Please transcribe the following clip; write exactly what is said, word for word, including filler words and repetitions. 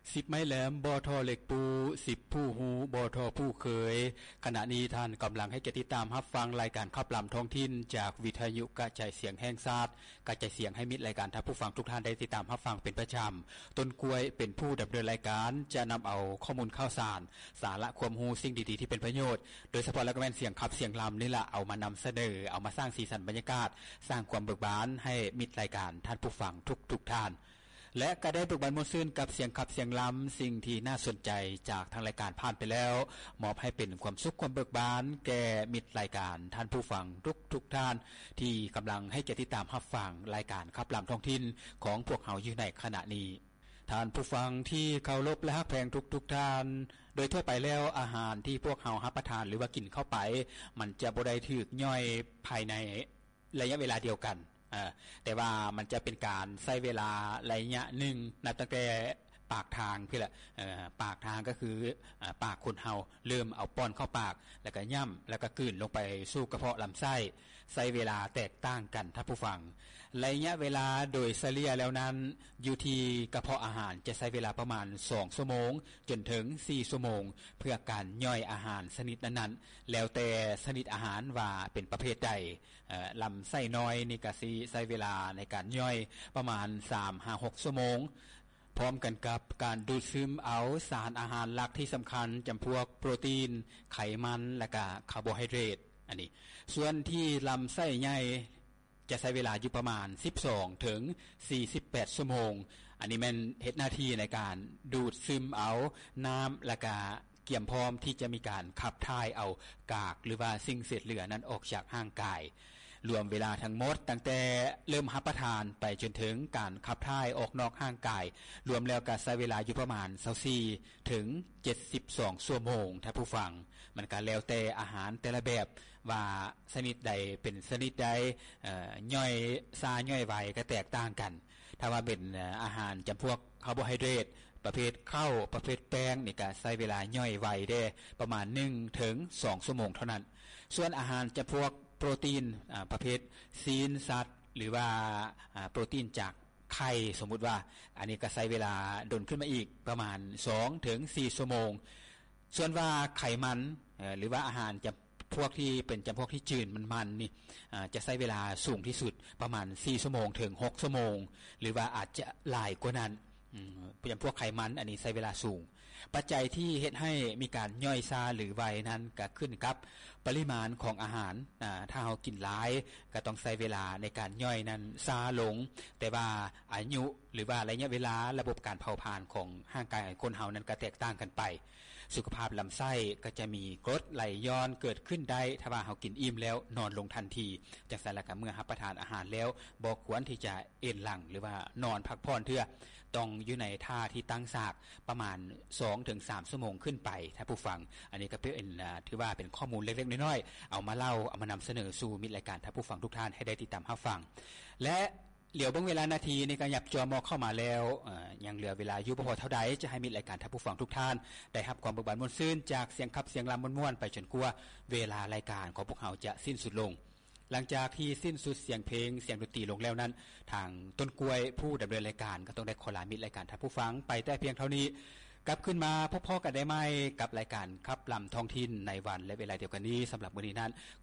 สิบไม้แหลมบอทอเหล็กปูสิบผู้หูบอทอผู้เคยขณะนี้ท่านกำลังให้ติดตามรับฟังรายการขับลำท้องถิ่นจากวิทยุกระจายเสียงแห่งชาติกระจายเสียงให้มิตรรายการท่านผู้ฟังทุกท่านได้ติดตามรับฟังเป็นประจำต้นกล้วยเป็นผู้ดำเนินรายการจะนำเอาข้อมูลข่าวสารสาระความรู้สิ่งดีๆที่เป็นประโยชน์โดยเฉพาะแล้วก็แม่นเสียงขับเสียงลำนี่แหละเอามานำเสนอเอามาสร้างสีสันบรรยากาศสร้างความเบิกบานให้มิตรรายการท่านผู้ฟังทุกๆท่านและก็ได้เบิกบานมวลซื่นกับเสียงขับเสียงลำสิ่งที่น่าสนใจจากทางรายการผ่านไปแล้วมอบให้เป็นความสุขความเบิกบานแก่มิตรรายการท่านผู้ฟังทุกทุกท่านที่กำลังให้ติดตามรับฟังรายการขับลำท้องถิ่นของพวกเฮาอยู่ในขณะนี้ท่านผู้ฟังที่เคารพและฮักแพงทุกๆท่านโดยทั่วไปแล้วอาหารที่พวกเฮารับประทานหรือว่ากินเข้าไปมันจะบ่ได้ถูกย่อยภายในระยะเวลาเดียวกันแต่ว่ามันจะเป็นการใช้เวลาระยะหนึ่งนับตั้งแต่ปากทางพี่ละปากทางก็คือปากคนเฮาเริ่มเอาป้อนเข้าปากแล้วก็ย่ำแล้วก็กลืนลงไปสู่กระเพาะลำไส้ใช้เวลาแตกต่างกันท่านผู้ฟังระยะเวลาโดยเฉลี่ยแล้วนั้นอยู่ที่กระเพาะอาหารจะใช้เวลาประมาณสองชั่วโมงจนถึงสี่ชั่วโมงเพื่อการย่อยอาหารชนิดนั้นๆแล้วแต่ชนิดอาหารว่าเป็นประเภทใดลำไส้น้อยนี่ก็สิใช้เวลาในการย่อยประมาณ สามถึงหก ชั่วโมงพร้อมกันกับการดูดซึมเอาสารอาหารหลักที่สำคัญจำพวกโปรตีนไขมันและก็คาร์โบไฮเดรตอันนี้ส่วนที่ลำไส้ใหญ่จะใช้เวลาอยู่ประมาณสิบสองถึงสี่สิบแปดชั่วโมงอันนี้มันเฮ็ดหน้าที่ในการดูดซึมเอาน้ำและก็เกี่ยมพร้อมที่จะมีการขับถ่ายเอากากหรือว่าสิ่งเศษเหลือนั้นออกจากร่างกายรวมเวลาทั้งหมดตั้งแต่เริ่มรับประทานไปจนถึงการขับถ่ายออกนอกร่างกายรวมแล้วก็ใช้เวลาอยู่ประมาณยี่สิบสี่ถึงเจ็ดสิบสองชั่วโมงท่านผู้ฟังมันก็แล้วแต่อาหารแต่ละแบบว่าชนิดใดเป็นชนิดใดเอ่อย่อยซาย่อยไวก็แตกต่างกันถ้าว่าเป็นอาหารจำพวกคาร์โบไฮเดรตประเภทข้าวประเภทแป้งนี่ก็ใช้เวลาย่อยไวได้ประมาณหนึ่งถึงสองชั่วโมงเท่านั้นส่วนอาหารจำพวกโปรตีนประเภทซีนสัตว์หรือว่าโปรตีนจากไข่สมมุติว่าอันนี้ก็ใช้เวลาดนขึ้นมาอีกประมาณสองถึงสี่ชั่วโมงส่วนว่าไขมันหรือว่าอาหารจะพวกที่เป็นจำพวกที่จืดมันๆนี่จะใช้เวลาสูงที่สุดประมาณสี่ชั่วโมงถึงหกชั่วโมงหรือว่าอาจจะหลายกว่านั้นอย่างพวกไขมันอันนี้ใช้เวลาสูงปัจจัยที่เฮ็ดให้มีการย่อยซาหรือไวนั้นก็ขึ้นกับปริมาณของอาหารถ้าเรากินหลายก็ต้องใช้เวลาในการย่อยนั้นซาลงแต่ว่าอายุหรือว่าระยะเวลาระบบการเผาผลาญของร่างกายคนเฮานั้นก็แตกต่างกันไปสุขภาพลำไส้ก็จะมีกรดไหลย้อนเกิดขึ้นได้ถ้าว่าเรากินอิ่มแล้วนอนลงทันทีจากนั้นแล้วก็เมื่อรับประทานอาหารแล้วบ่ควรที่จะเอนหลังหรือว่านอนพักผ่อนเทื่อต้องอยู่ในท่าที่ตั้งฉากประมาณ สองถึงสาม ชั่วโมงขึ้นไปถ้าผู้ฟังอันนี้ก็เป็นถือว่าเป็นข้อมูลเล็กๆน้อยๆเอามาเล่าเอามานำเสนอสู่มิตรรายการท่านผู้ฟังทุกท่านให้ได้ติดตามรับฟังและเหลียวเบิ่งเวลานาทีในการหยับจอมอเข้ามาแล้วยังเหลือเวลาอยู่บ่พอเท่าใดจะให้มิตรรายการท่านผู้ฟังทุกท่านได้รับความเบิกบานม่วนซื่นจากเสียงขับเสียงลำม่วนๆไปจนกว่าเวลารายการของพวกเราจะสิ้นสุดลงหลังจากที่สิ้นสุดเสียงเพลงเสียงดนตรีลงแล้วนั้นทางต้นกล้วยผู้ดำเนินรายการก็ต้องได้ขอลามิตรรายการท่านผู้ฟังไปแต่เพียงเท่านี้กลับขึ้นมาพบพ่อกันได้ไหมกับรายการขับลำท้องถิ่นในวันและเวลาเดียวกันนี้สำหรับมื้อนี้นั้น